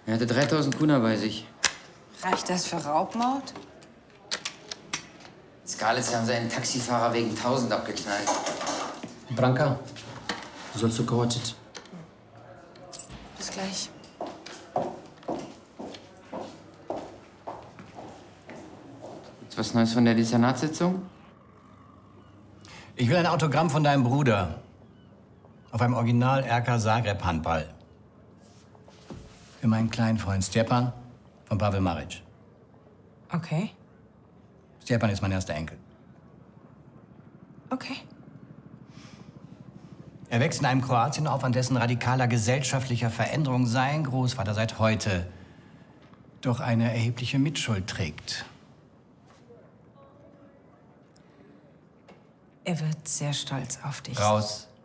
Er hatte 3000 Kuna bei sich. Reicht das für Raubmord? Skalitz haben seinen Taxifahrer wegen 1000 abgeknallt. Branka, du sollst zu Kovacic. Bis gleich. Gibt's was Neues von der Dezernatssitzung? Ich will ein Autogramm von deinem Bruder. Auf einem Original RK Zagreb Handball. Für meinen kleinen Freund Stjepan von Pavel Maric. Okay. Stjepan ist mein erster Enkel. Okay. Er wächst in einem Kroatien auf, an dessen radikaler gesellschaftlicher Veränderung sein Großvater seit heute doch eine erhebliche Mitschuld trägt. Er wird sehr stolz auf dich. Raus.